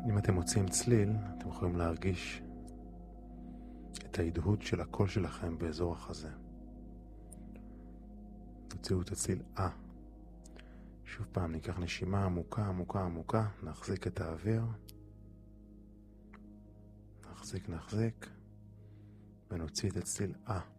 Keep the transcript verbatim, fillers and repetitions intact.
אם אתם מוצאים צליל, אתם יכולים להרגיש את ההדהוד של הקול שלכם באזור החזה. תוציאו את הצליל אה. שוב פעם ניקח נשימה עמוקה, עמוקה, עמוקה, נחזיק את האוויר. נחזיק, נחזיק, ונוציא את הצליל אה.